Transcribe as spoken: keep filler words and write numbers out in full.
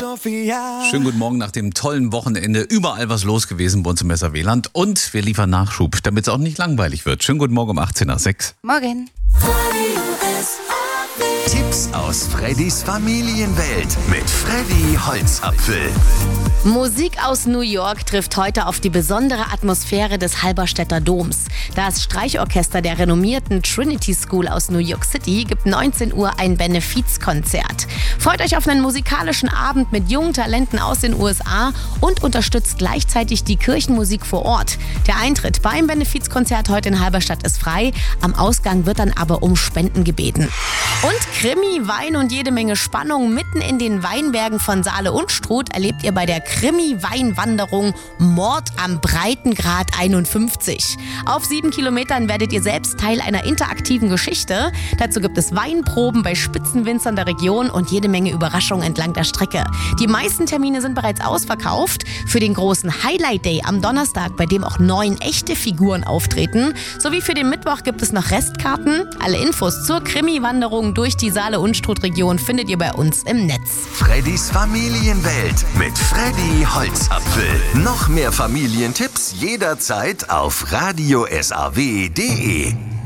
Sophia. Schönen guten Morgen nach dem tollen Wochenende. Überall was los gewesen bei uns im Messerweland. Und wir liefern Nachschub, damit es auch nicht langweilig wird. Schönen guten Morgen um achtzehn nach sechs. Morgen. Tipps aus Freddys Familienwelt mit Freddy Holzapfel. Musik aus New York trifft heute auf die besondere Atmosphäre des Halberstädter Doms. Das Streichorchester der renommierten Trinity School aus New York City gibt neunzehn Uhr ein Benefizkonzert. Freut euch auf einen musikalischen Abend mit jungen Talenten aus den U S A und unterstützt gleichzeitig die Kirchenmusik vor Ort. Der Eintritt beim Benefizkonzert heute in Halberstadt ist frei. Am Ausgang wird dann aber um Spenden gebeten. Und Krimi, Wein und jede Menge Spannung mitten in den Weinbergen von Saale Unstrut erlebt ihr bei der Krimi-Weinwanderung Mord am Breitengrad einundfünfzig. Auf sieben Kilometern werdet ihr selbst Teil einer interaktiven Geschichte. Dazu gibt es Weinproben bei Spitzenwinzern der Region und jede Menge Überraschungen entlang der Strecke. Die meisten Termine sind bereits ausverkauft. Für den großen Highlight Day am Donnerstag, bei dem auch neun echte Figuren auftreten, sowie für den Mittwoch gibt es noch Restkarten. Alle Infos zur Krimi-Wanderung durch die Saale Unstrut-Region findet ihr bei uns im Netz. Freddys Familienwelt mit Freddy Holzapfel. Noch mehr Familientipps jederzeit auf radio s a w punkt d e.